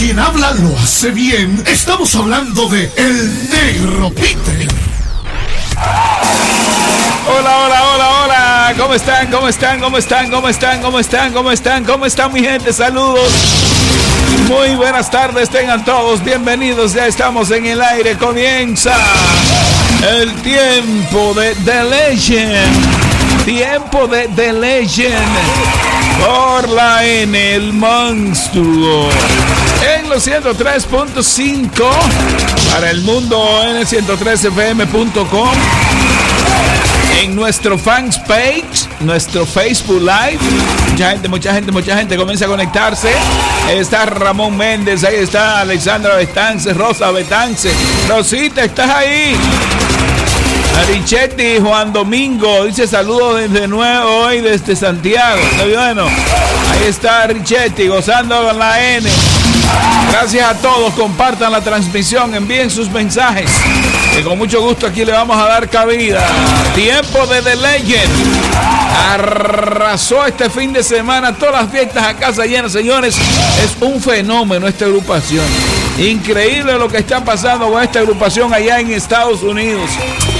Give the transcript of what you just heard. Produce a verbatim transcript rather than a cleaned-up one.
quien habla lo hace bien. Estamos hablando de El Negro Peter. Hola, hola, hola, hola. ¿Cómo están? ¿Cómo están? ¿Cómo están? ¿Cómo están? ¿Cómo están? ¿Cómo están? ¿Cómo están, mi gente? Saludos. Muy buenas tardes, tengan todos bienvenidos. Ya estamos en el aire. Comienza el tiempo de The Legend. Tiempo de The Legend. Por la N, el monstruo. En los ciento tres punto cinco. Para el mundo en el ciento tres F M punto com. En nuestro fans page, nuestro Facebook Live. Mucha gente, mucha gente, mucha gente comienza a conectarse. Ahí está Ramón Méndez, ahí está Alexandra Betance, Rosa Betance. Rosita, ¿estás ahí? Arichetti, Juan Domingo, dice saludos desde nuevo hoy desde Santiago. Bueno, ahí está Arichetti, gozando con la N. Gracias a todos, compartan la transmisión, envíen sus mensajes, que con mucho gusto aquí le vamos a dar cabida. Tiempo de The Legend. Arrasó este fin de semana, todas las fiestas a casa llena, señores. Es un fenómeno esta agrupación. Increíble lo que está pasando con esta agrupación allá en Estados Unidos.